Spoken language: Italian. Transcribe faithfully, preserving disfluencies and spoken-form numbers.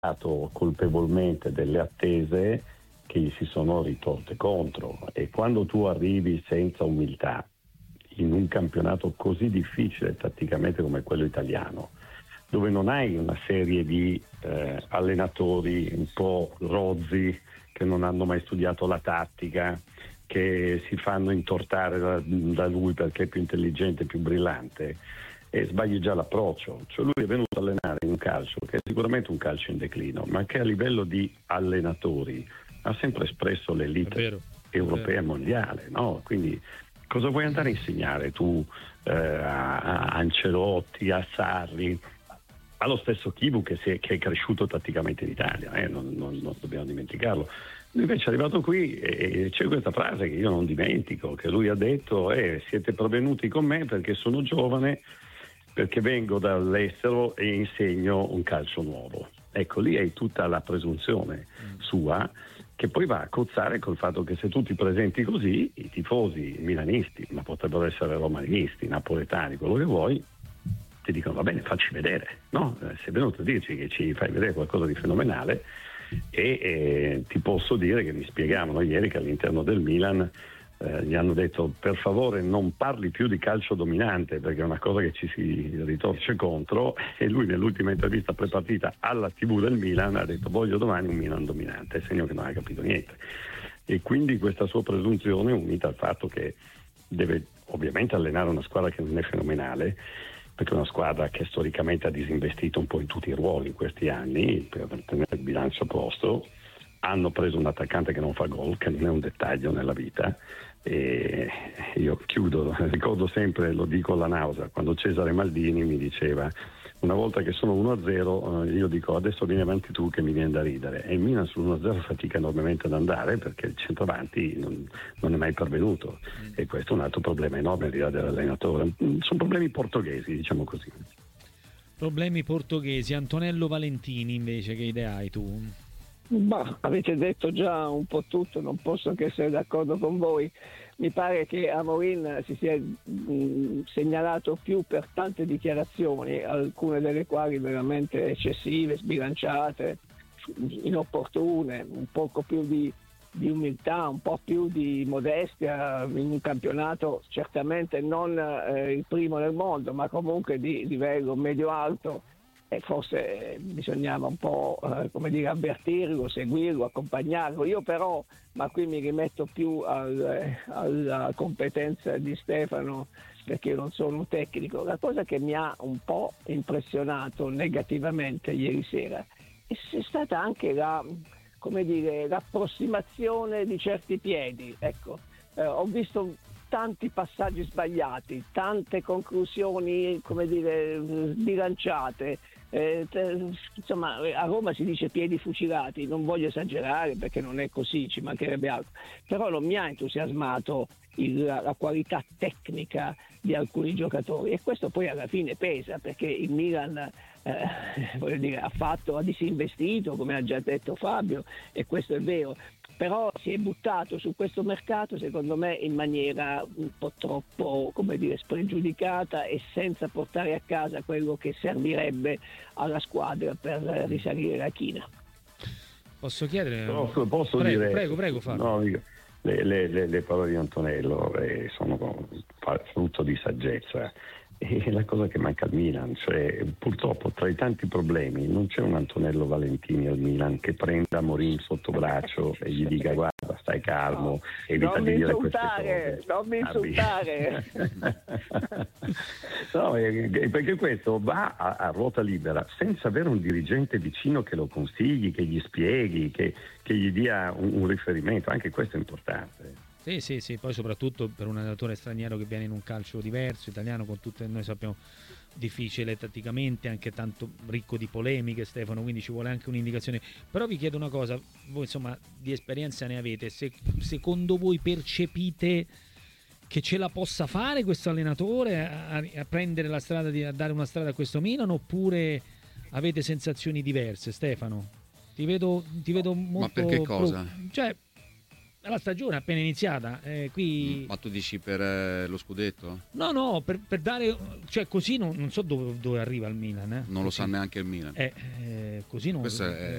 pagato colpevolmente delle attese che gli si sono ritorte contro, e quando tu arrivi senza umiltà in un campionato così difficile tatticamente come quello italiano, dove non hai una serie di eh, allenatori un po' rozzi che non hanno mai studiato la tattica, che si fanno intortare da, da lui perché è più intelligente, più brillante, e sbagli già l'approccio. Cioè lui è venuto a allenare in un calcio che è sicuramente un calcio in declino, ma che a livello di allenatori ha sempre espresso l'elite vero, europea e mondiale, no? Quindi cosa vuoi andare a insegnare tu eh, a, a Ancelotti, a Sarri, allo stesso Chivu che, si è, che è cresciuto tatticamente in Italia, eh? non, non, non dobbiamo dimenticarlo. Lui invece è arrivato qui e c'è questa frase che io non dimentico, che lui ha detto: eh, siete prevenuti con me perché sono giovane, perché vengo dall'estero e insegno un calcio nuovo. Ecco, lì hai tutta la presunzione sua, che poi va a cozzare col fatto che se tu ti presenti così, i tifosi milanisti, ma potrebbero essere romanisti, napoletani, quello che vuoi, ti dicono: va bene, facci vedere, no? Eh, sei venuto a dirci che ci fai vedere qualcosa di fenomenale. E eh, ti posso dire che mi spiegavano ieri che all'interno del Milan eh, gli hanno detto: per favore non parli più di calcio dominante, perché è una cosa che ci si ritorce contro, e lui nell'ultima intervista prepartita alla tivù del Milan ha detto: voglio domani un Milan dominante, segno che non ha capito niente. E quindi questa sua presunzione, unita al fatto che deve ovviamente allenare una squadra che non è fenomenale, perché è una squadra che storicamente ha disinvestito un po' in tutti i ruoli in questi anni per tenere il bilancio a posto, hanno preso un attaccante che non fa gol, che non è un dettaglio nella vita, e io chiudo, ricordo sempre, lo dico alla nausea, quando Cesare Maldini mi diceva: una volta che sono uno a zero io dico adesso vieni avanti tu che mi viene da ridere, e il Milan sull'uno a zero fatica enormemente ad andare perché il centravanti non, non è mai pervenuto, mm. e questo è un altro problema enorme al di là dell'allenatore. Sono problemi portoghesi, diciamo così. Problemi portoghesi. Antonello Valentini invece, che idea hai tu? Ma avete detto già un po' tutto, non posso che essere d'accordo con voi. Mi pare che Amorim si sia mh, segnalato più per tante dichiarazioni, alcune delle quali veramente eccessive, sbilanciate, inopportune, un poco più di, di umiltà, un po' più di modestia in un campionato certamente non eh, il primo nel mondo, ma comunque di livello medio-alto. E forse bisognava un po' eh, come dire avvertirlo, seguirlo, accompagnarlo. Io però, ma qui mi rimetto più al, alla competenza di Stefano, perché io non sono un tecnico, la cosa che mi ha un po' impressionato negativamente ieri sera è stata anche la, come dire, l'approssimazione di certi piedi. Ecco, eh, ho visto tanti passaggi sbagliati, tante conclusioni, come dire, sbilanciate. Eh, insomma, a Roma si dice piedi fucilati, non voglio esagerare perché non è così, ci mancherebbe altro, però non mi ha entusiasmato il, la qualità tecnica di alcuni giocatori, e questo poi alla fine pesa, perché il Milan eh, voglio dire, ha fatto, ha disinvestito, come ha già detto Fabio, e questo è vero, però si è buttato su questo mercato secondo me in maniera un po' troppo, come dire, spregiudicata e senza portare a casa quello che servirebbe alla squadra per risalire la china. Posso chiedere? Posso, posso prego, dire, prego, prego Fabio. No, io, le, le, le, le parole di Antonello eh, sono frutto di saggezza. E la cosa che manca al Milan, cioè purtroppo tra i tanti problemi non c'è un Antonello Valentini al Milan che prenda Amorim sotto braccio e gli dica: guarda, stai calmo, no, evita di dire queste cose. Non mi insultare, no, eh, perché questo va a, a ruota libera senza avere un dirigente vicino che lo consigli, che gli spieghi, che, che gli dia un, un riferimento. Anche questo è importante. Sì, sì, sì, poi soprattutto per un allenatore straniero che viene in un calcio diverso, italiano, con tutte, noi sappiamo, difficile tatticamente, anche tanto ricco di polemiche, Stefano, quindi ci vuole anche un'indicazione. Però vi chiedo una cosa, voi insomma di esperienza ne avete, se secondo voi percepite che ce la possa fare questo allenatore a, a prendere la strada, di, a dare una strada a questo Milan, oppure avete sensazioni diverse, Stefano? Ti vedo, ti vedo molto... Ma per che cosa? Pro, cioè... La stagione è appena iniziata, eh, qui... Ma tu dici per eh, lo scudetto? No, no, per, per dare... Cioè così non, non so dove, dove arriva il Milan. Eh. Non lo così. sa neanche il Milan. Eh, eh, così non... Questo è